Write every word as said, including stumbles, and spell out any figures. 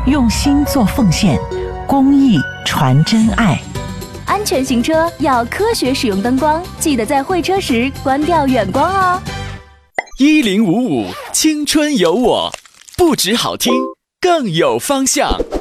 用心做奉献，公益传真爱。 安全行车要科学使用灯光，记得在会车时关掉远光哦。 一零五五青春有我，不止好听，更有方向。